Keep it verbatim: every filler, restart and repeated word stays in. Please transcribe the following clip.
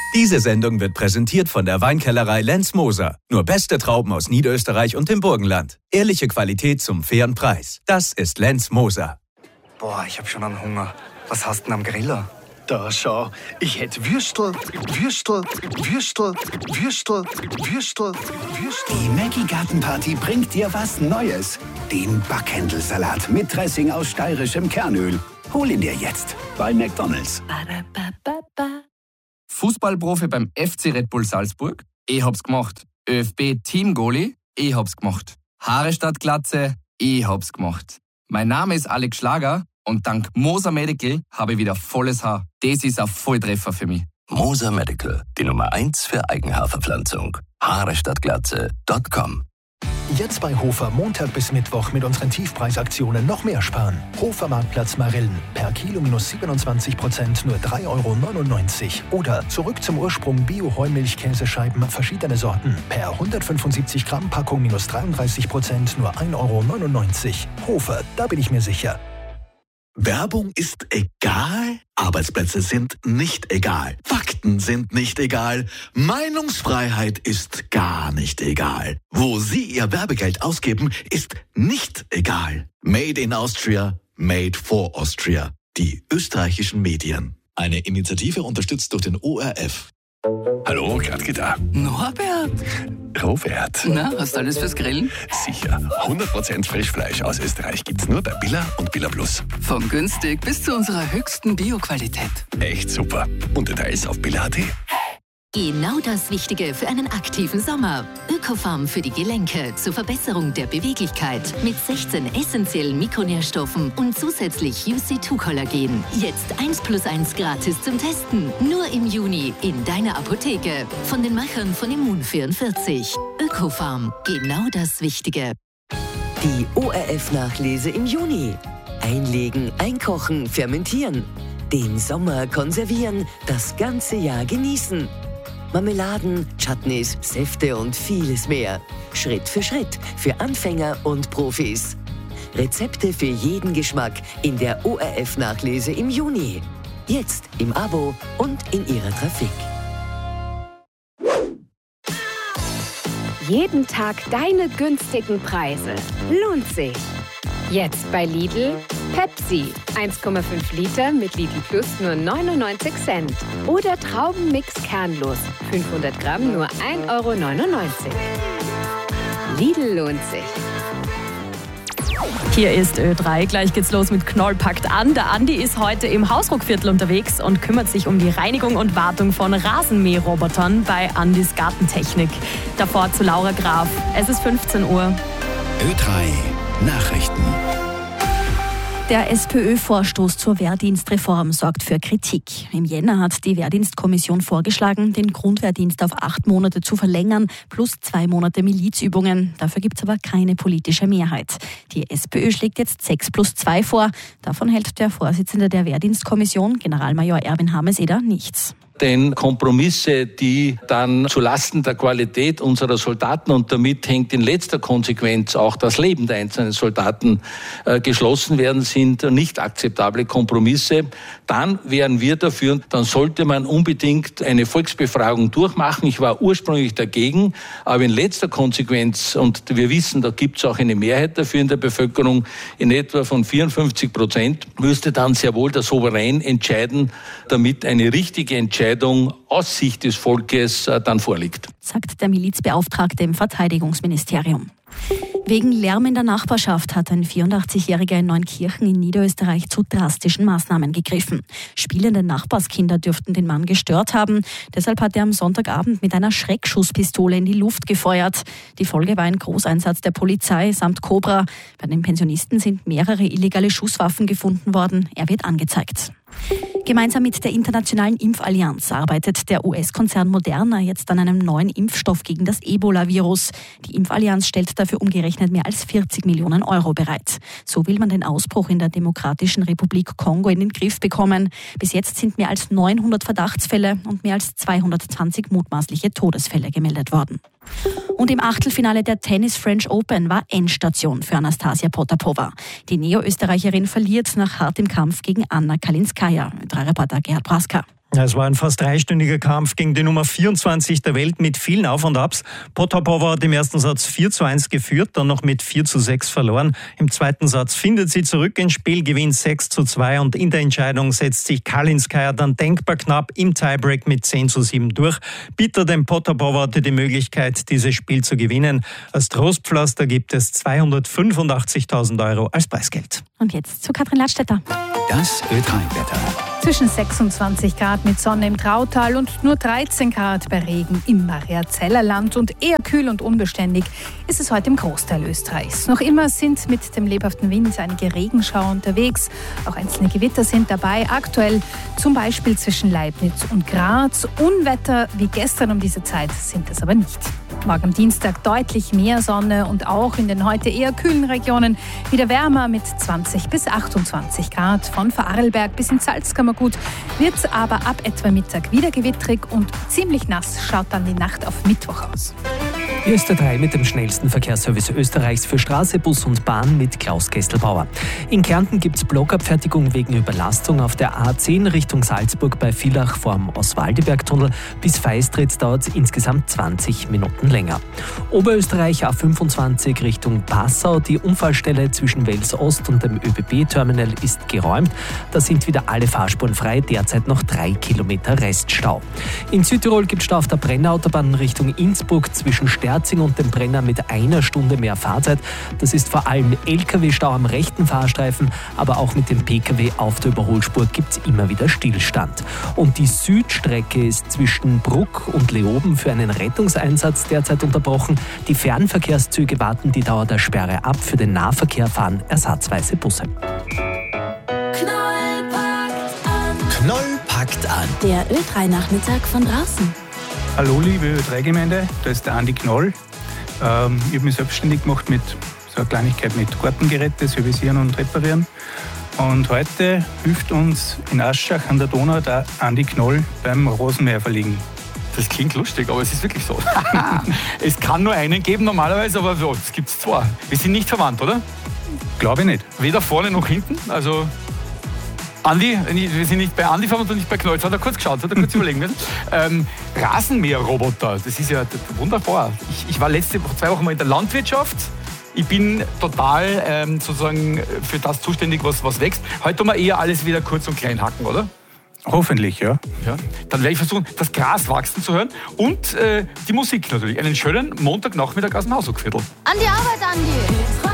Diese Sendung wird präsentiert von der Weinkellerei Lenz Moser. Nur beste Trauben aus Niederösterreich und dem Burgenland. Ehrliche Qualität zum fairen Preis. Das ist Lenz Moser. Boah, ich hab schon einen Hunger. Was hast du denn am Griller? Da schau, ich hätte Würstel, Würstel, Würstel, Würstel, Würstel, Würstel. Die Maggi Gartenparty bringt dir was Neues. Den Backhändelsalat mit Dressing aus steirischem Kernöl. Hol ihn dir jetzt bei McDonald's. Fußballprofi beim F C Red Bull Salzburg? Ich hab's gemacht. ÖFB-Teamgoalie? Ich hab's gemacht. Haare statt Glatze? Ich hab's gemacht. Mein Name ist Alex Schlager und dank Moser Medical habe ich wieder volles Haar. Das ist ein Volltreffer für mich. Moser Medical, die Nummer eins für Eigenhaarverpflanzung. Haare statt Glatze Punkt com. Jetzt bei Hofer Montag bis Mittwoch mit unseren Tiefpreisaktionen noch mehr sparen. Hofer Marktplatz Marillen. Per Kilo minus siebenundzwanzig Prozent nur drei Euro neunundneunzig. Oder zurück zum Ursprung Bio-Heumilch-Käsescheiben verschiedene Sorten. Per hundertfünfundsiebzig Gramm Packung minus dreiunddreißig Prozent nur ein Euro neunundneunzig. Hofer, da bin ich mir sicher. Werbung ist egal, Arbeitsplätze sind nicht egal, Fakten sind nicht egal, Meinungsfreiheit ist gar nicht egal. Wo Sie Ihr Werbegeld ausgeben, ist nicht egal. Made in Austria, made for Austria. Die österreichischen Medien. Eine Initiative unterstützt durch den O R F. Hallo, Gradke da. Norbert. Robert. Na, hast du alles fürs Grillen? Sicher. hundert Prozent Frischfleisch aus Österreich gibt's nur bei Billa und Billa Plus. Von günstig bis zu unserer höchsten Bio-Qualität. Echt super. Und Details auf billa punkt at. Genau das Wichtige für einen aktiven Sommer. Ökofarm für die Gelenke zur Verbesserung der Beweglichkeit mit sechzehn essentiellen Mikronährstoffen und zusätzlich U C zwei Kollagen. Jetzt eins plus eins gratis zum Testen. Nur im Juni in deiner Apotheke. Von den Machern von Immun vierundvierzig. Ökofarm. Genau das Wichtige. Die O R F-Nachlese im Juni. Einlegen, einkochen, fermentieren. Den Sommer konservieren, das ganze Jahr genießen. Marmeladen, Chutneys, Säfte und vieles mehr. Schritt für Schritt für Anfänger und Profis. Rezepte für jeden Geschmack in der O R F-Nachlese im Juni. Jetzt im Abo und in Ihrer Trafik. Jeden Tag deine günstigen Preise. Lohnt sich. Jetzt bei Lidl Pepsi. eins Komma fünf Liter mit Lidl Plus nur neunundneunzig Cent. Oder Traubenmix kernlos. fünfhundert Gramm nur ein Euro neunundneunzig. Lidl lohnt sich. Hier ist Ö drei. Gleich geht's los mit Knoll packt an. Der Andi ist heute im Hausruckviertel unterwegs und kümmert sich um die Reinigung und Wartung von Rasenmäherrobotern bei Andis Gartentechnik. Davor zu Laura Graf. Es ist fünfzehn Uhr. Ö drei Nachrichten. Der SPÖ-Vorstoß zur Wehrdienstreform sorgt für Kritik. Im Jänner hat die Wehrdienstkommission vorgeschlagen, den Grundwehrdienst auf acht Monate zu verlängern, plus zwei Monate Milizübungen. Dafür gibt es aber keine politische Mehrheit. Die SPÖ schlägt jetzt sechs plus zwei vor. Davon hält der Vorsitzende der Wehrdienstkommission, Generalmajor Erwin Hameseder, nichts. Denn Kompromisse, die dann zulasten der Qualität unserer Soldaten und damit hängt in letzter Konsequenz auch das Leben der einzelnen Soldaten äh, geschlossen werden, sind nicht akzeptable Kompromisse. Dann wären wir dafür, dann sollte man unbedingt eine Volksbefragung durchmachen. Ich war ursprünglich dagegen, aber in letzter Konsequenz, und wir wissen, da gibt es auch eine Mehrheit dafür in der Bevölkerung, in etwa von vierundfünfzig Prozent, müsste dann sehr wohl der Souverän entscheiden, damit eine richtige Entscheidung aus Sicht des Volkes äh, dann vorliegt. Sagt der Milizbeauftragte im Verteidigungsministerium. Wegen Lärm in der Nachbarschaft hat ein vierundachtzigjähriger in Neunkirchen in Niederösterreich zu drastischen Maßnahmen gegriffen. Spielende Nachbarskinder dürften den Mann gestört haben. Deshalb hat er am Sonntagabend mit einer Schreckschusspistole in die Luft gefeuert. Die Folge war ein Großeinsatz der Polizei samt Cobra. Bei den Pensionisten sind mehrere illegale Schusswaffen gefunden worden. Er wird angezeigt. Gemeinsam mit der Internationalen Impfallianz arbeitet der U S-Konzern Moderna jetzt an einem neuen Impfstoff gegen das Ebola-Virus. Die Impfallianz stellt dafür umgerechnet mehr als vierzig Millionen Euro bereit. So will man den Ausbruch in der Demokratischen Republik Kongo in den Griff bekommen. Bis jetzt sind mehr als neunhundert Verdachtsfälle und mehr als zweihundertzwanzig mutmaßliche Todesfälle gemeldet worden. Und im Achtelfinale der Tennis French Open war Endstation für Anastasia Potapova. Die Neo-Österreicherin verliert nach hartem Kampf gegen Anna Kalinskaya. Drei Reporter Gerhard Praska. Es war ein fast dreistündiger Kampf gegen die Nummer vierundzwanzig der Welt mit vielen Auf und Abs. Potapova hat im ersten Satz vier zu eins geführt, dann noch mit vier zu sechs verloren. Im zweiten Satz findet sie zurück ins Spiel, gewinnt sechs zu zwei und in der Entscheidung setzt sich Kalinskaya dann denkbar knapp im Tiebreak mit zehn zu sieben durch. Bitter, denn Potapova hatte die Möglichkeit, dieses Spiel zu gewinnen. Als Trostpflaster gibt es zweihundertfünfundachtzigtausend Euro als Preisgeld. Und jetzt zu Katrin Ladstätter. Das Ö drei Wetter. Zwischen sechsundzwanzig Grad mit Sonne im Trautal und nur dreizehn Grad bei Regen im Mariazellerland und eher kühl und unbeständig ist es heute im Großteil Österreichs. Noch immer sind mit dem lebhaften Wind einige Regenschauer unterwegs. Auch einzelne Gewitter sind dabei. Aktuell zum Beispiel zwischen Leibniz und Graz. Unwetter wie gestern um diese Zeit sind es aber nicht. Morgen am Dienstag deutlich mehr Sonne und auch in den heute eher kühlen Regionen wieder wärmer mit zwanzig bis achtundzwanzig Grad. Von Vorarlberg bis ins Salzkammergut wird es aber ab etwa Mittag wieder gewittrig und ziemlich nass schaut dann die Nacht auf Mittwoch aus. Hier ist der drei mit dem schnellsten Verkehrsservice Österreichs für Straße, Bus und Bahn mit Klaus Kestelbauer. In Kärnten gibt es Blockabfertigung wegen Überlastung auf der A zehn Richtung Salzburg bei Villach vorm Oswaldibergtunnel. Bis Feistritz dauert es insgesamt zwanzig Minuten länger. Oberösterreich A fünfundzwanzig Richtung Passau. Die Unfallstelle zwischen Wels Ost und dem ÖBB-Terminal ist geräumt. Da sind wieder alle Fahrspuren frei, derzeit noch drei Kilometer Reststau. In Südtirol gibt es Stau auf der Brennerautobahn Richtung Innsbruck zwischen Sterzing und dem Brenner mit einer Stunde mehr Fahrzeit. Das ist vor allem L K W-Stau am rechten Fahrstreifen, aber auch mit dem P K W auf der Überholspur gibt es immer wieder Stillstand. Und die Südstrecke ist zwischen Bruck und Leoben für einen Rettungseinsatz derzeit unterbrochen. Die Fernverkehrszüge warten die Dauer der Sperre ab. Für den Nahverkehr fahren ersatzweise Busse. Knoll packt an. Der Ö drei Nachmittag von draußen. Hallo liebe Ö drei Gemeinde, da ist der Andi Knoll. Ähm, ich habe mich selbstständig gemacht mit so einer Kleinigkeit mit Gartengeräte, servicieren und reparieren. Und heute hilft uns in Aschach an der Donau der Andi Knoll beim Rosenmäher verlegen. Das klingt lustig, aber es ist wirklich so. Es kann nur einen geben normalerweise, aber so, es gibt zwei. Wir sind nicht verwandt, oder? Glaube ich nicht. Weder vorne noch hinten, also... Andi, wir sind nicht bei Andi verwandt und nicht bei Knoll. Jetzt hat er kurz geschaut, hat er kurz überlegen müssen. Ähm, Rasenmäherroboter, das ist ja wunderbar. Ich, ich war letzte Woche, zwei Wochen mal in der Landwirtschaft. Ich bin total ähm, sozusagen für das zuständig, was, was wächst. Heute tun wir eher alles wieder kurz und klein hacken, oder? Hoffentlich, ja. ja. Dann werde ich versuchen, das Gras wachsen zu hören und äh, die Musik natürlich. Einen schönen Montagnachmittag aus dem Haushochviertel. An die Arbeit, Andi!